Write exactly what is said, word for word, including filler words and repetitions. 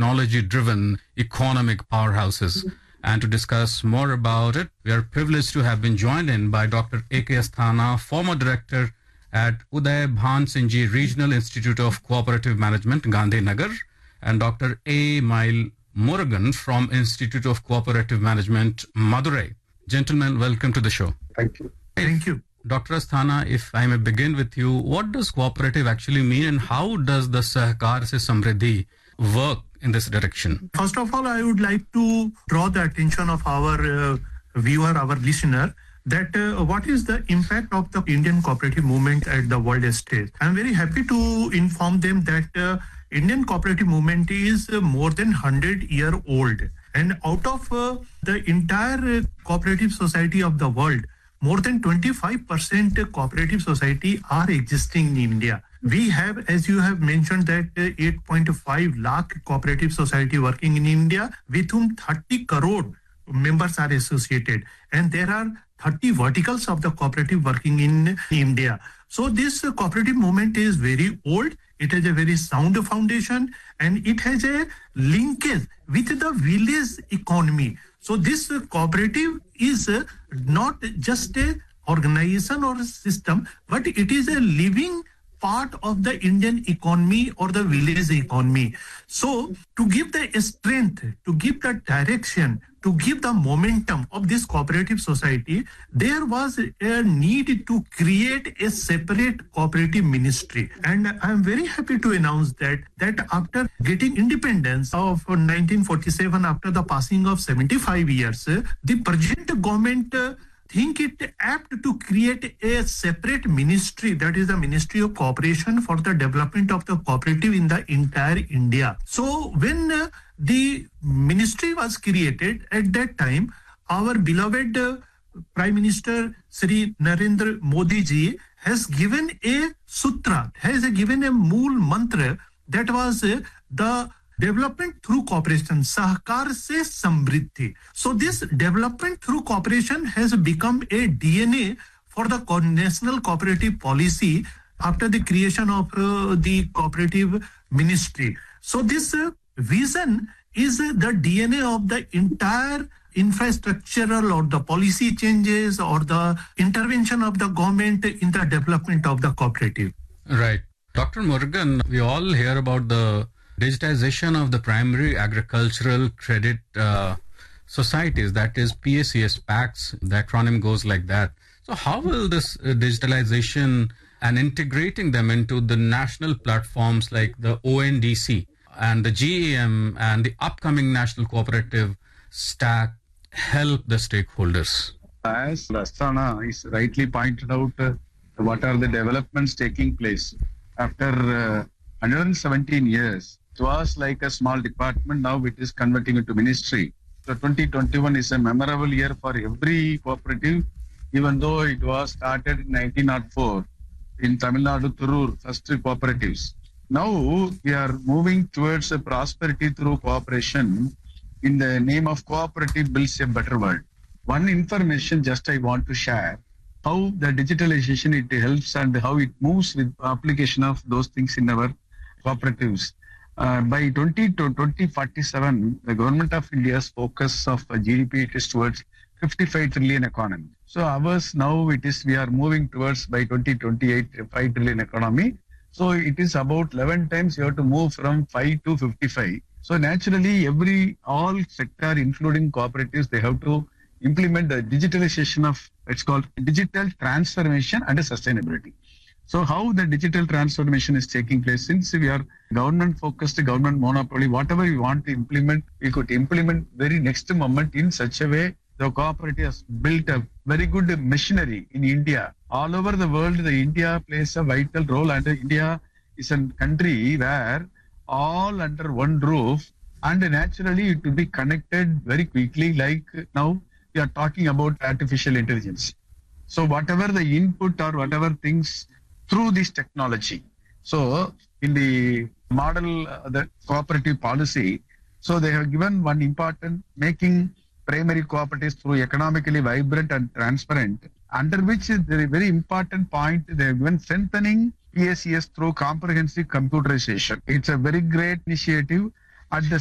technology-driven economic powerhouses. And to discuss more about it, we are privileged to have been joined in by Doctor A K Asthana, former director at Uday Bhan Singh Regional Institute of Cooperative Management, Gandhinagar, and Doctor A. Mile Murugan from Institute of Cooperative Management, Madurai. Gentlemen, welcome to the show. Thank you. Thank you. Doctor Asthana, if I may begin with you, what does cooperative actually mean and how does the Sahkar Se Samriddhi work in this direction? First of all, I would like to draw the attention of our uh, viewer, our listener, that uh, what is the impact of the Indian cooperative movement at the world stage. I'm very happy to inform them that uh, Indian cooperative movement is uh, more than one hundred year old. And out of uh, the entire uh, cooperative society of the world, more than twenty-five percent cooperative society are existing in India. We have, as you have mentioned, that uh, eight point five lakh cooperative society working in India, with whom thirty crore members are associated. And there are thirty verticals of the cooperative working in India. So this uh, cooperative movement is very old. It has a very sound foundation and it has a linkage with the village economy. So this uh, cooperative is uh, not just a organization or a system, but it is a living part of the Indian economy or the village economy. So to give the strength, to give the direction, to give the momentum of this cooperative society, there was a need to create a separate cooperative ministry. And I am very happy to announce that, that after getting independence of nineteen forty-seven, after the passing of seventy-five years, the present government uh, think it apt to create a separate ministry, that is the Ministry of Cooperation for the development of the cooperative in the entire India. So when uh, the ministry was created, at that time, our beloved uh, Prime Minister Shri Narendra Modi ji has given a sutra, has given a mool mantra that was uh, the development through cooperation, Sahkar Se Samriddhi. So this development through cooperation has become a D N A for the national cooperative policy after the creation of uh, the cooperative ministry. So this uh, vision is uh, the D N A of the entire infrastructural or the policy changes or the intervention of the government in the development of the cooperative. Right. Doctor Murugan, we all hear about the digitization of the primary agricultural credit uh, societies, that is P A C S, PACS, the acronym goes like that. So how will this uh, digitalization and integrating them into the national platforms like the O N D C and the G A M and the upcoming national cooperative stack help the stakeholders? As Asthana is rightly pointed out, uh, what are the developments taking place after uh, one hundred seventeen years. It was like a small department. Now it is converting into ministry. So twenty twenty-one is a memorable year for every cooperative, even though it was started in nineteen oh four in Tamil Nadu, Thurur, first cooperatives. Now we are moving towards a prosperity through cooperation in the name of cooperative builds a better world. One information just I want to share, how the digitalization it helps and how it moves with application of those things in our cooperatives. Uh, by twenty to twenty forty-seven, the government of India's focus of uh, G D P it is towards fifty-five trillion economy. So ours now it is we are moving towards by twenty twenty-eight five trillion economy. So it is about eleven times you have to move from five to fifty-five. So naturally every all sector including cooperatives they have to implement the digitalization of it's called digital transformation and sustainability. So how the digital transformation is taking place, since we are government focused, government monopoly, whatever we want to implement, we could implement very next moment in such a way the cooperative has built a very good machinery in India. All over the world, the India plays a vital role and India is a country where all under one roof and naturally it will be connected very quickly like now we are talking about artificial intelligence. So whatever the input or whatever things through this technology. So in the model, uh, the cooperative policy, so they have given one important making primary cooperatives through economically vibrant and transparent, under which is the very important point they have given strengthening P A C S through comprehensive computerization. It's a very great initiative. At the